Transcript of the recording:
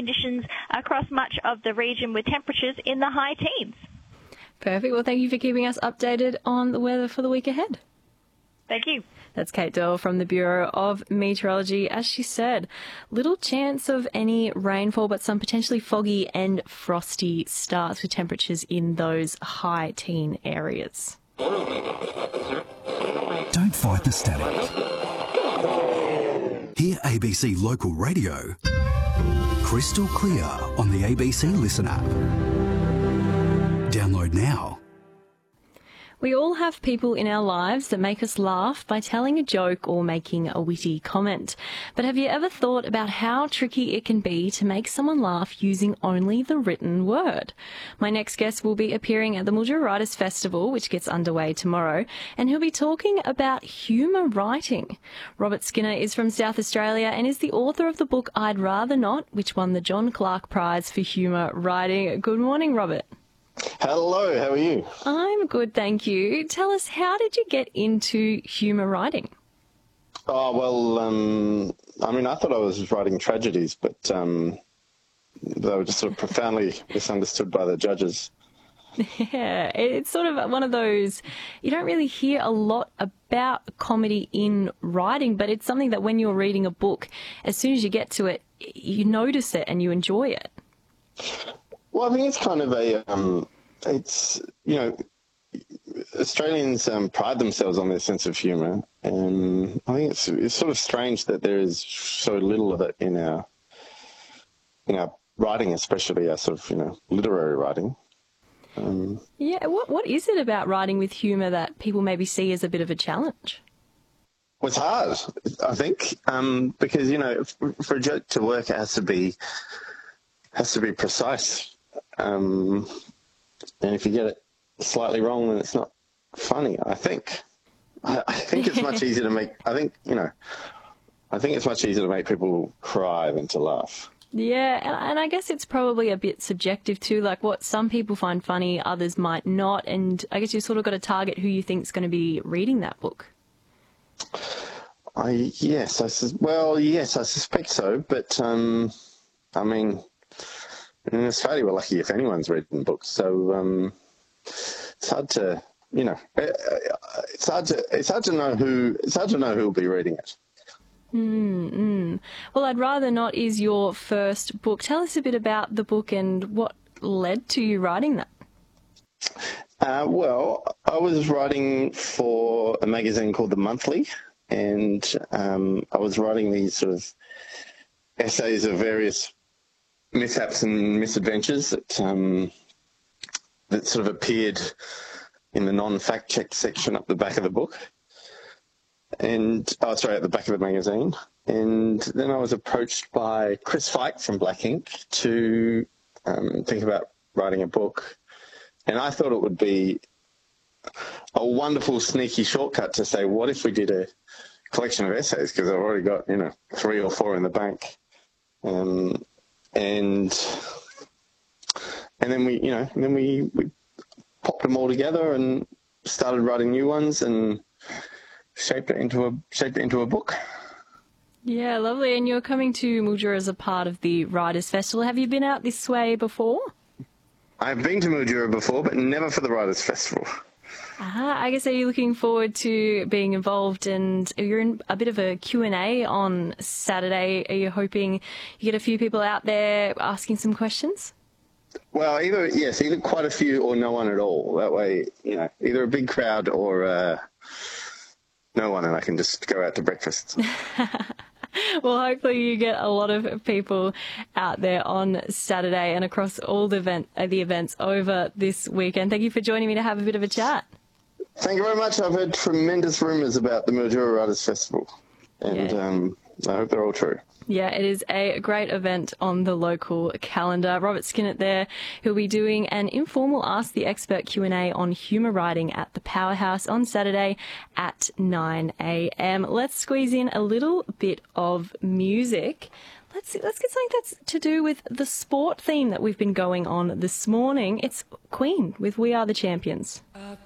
conditions across much of the region with temperatures in the high teens. Perfect. Well, thank you for keeping us updated on the weather for the week ahead. Thank you. That's Kate Doyle from the Bureau of Meteorology. As she said, little chance of any rainfall, but some potentially foggy and frosty starts with temperatures in those high teen areas. Don't fight the static. Hear ABC Local Radio crystal clear on the ABC Listen app. Download now. We all have people in our lives that make us laugh by telling a joke or making a witty comment. But have you ever thought about how tricky it can be to make someone laugh using only the written word? My next guest will be appearing at the Mildura Writers Festival, which gets underway tomorrow, and he'll be talking about humour writing. Robert Skinner is from South Australia and is the author of the book I'd Rather Not, which won the John Clarke Prize for Humour Writing. Good morning, Robert. Hello, how are you? I'm good, thank you. Tell us, how did you get into humour writing? Oh, well, I thought I was writing tragedies, but they were just sort of profoundly misunderstood by the judges. Yeah, it's sort of one of those, you don't really hear a lot about comedy in writing, but it's something that when you're reading a book, as soon as you get to it, you notice it and you enjoy it. Well, I think it's kind of Australians pride themselves on their sense of humour, and I think it's sort of strange that there is so little of it in our writing, especially our sort of, literary writing. What is it about writing with humour that people maybe see as a bit of a challenge? Well, it's hard, I think, because, for a joke to work, it has to be precise. And if you get it slightly wrong, then it's not funny, I think. I think it's much easier to make, I think it's much easier to make people cry than to laugh. Yeah, and I guess it's probably a bit subjective too, like what some people find funny, others might not, and I guess you've sort of got to target who you think is going to be reading that book. Yes, I suspect so, but, in Australia, we're lucky if anyone's reading books, so it's hard to, it's hard to know who'll be reading it. Well, I'd Rather Not is your first book. Tell us a bit about the book and what led to you writing that. Well, I was writing for a magazine called The Monthly, and I was writing these sort of essays of various mishaps and misadventures that sort of appeared in the non-fact check section up the back of the book, at the back of the magazine. And then I was approached by Chris Fike from Black Ink to think about writing a book, and I thought it would be a wonderful sneaky shortcut to say, what if we did a collection of essays, because I've already got 3 or 4 in the bank. And then we popped them all together and started writing new ones and shaped it into a book. Yeah, lovely. And you're coming to Mildura as a part of the Writers Festival. Have you been out this way before? I've been to Mildura before, but never for the Writers Festival. I guess, are you looking forward to being involved? And you're in a bit of a Q&A on Saturday. Are you hoping you get a few people out there asking some questions? Well, either quite a few or no one at all. That way, either a big crowd or no one, and I can just go out to breakfast. Well, hopefully you get a lot of people out there on Saturday and across all the events over this weekend. Thank you for joining me to have a bit of a chat. Thank you very much. I've heard tremendous rumours about the Mildura Writers Festival, and I hope they're all true. Yeah, it is a great event on the local calendar. Robert Skinner there, who'll be doing an informal Ask the Expert Q&A on humour writing at the Powerhouse on Saturday at 9 a.m. Let's squeeze in a little bit of music. Let's get something that's to do with the sport theme that we've been going on this morning. It's Queen with We Are the Champions.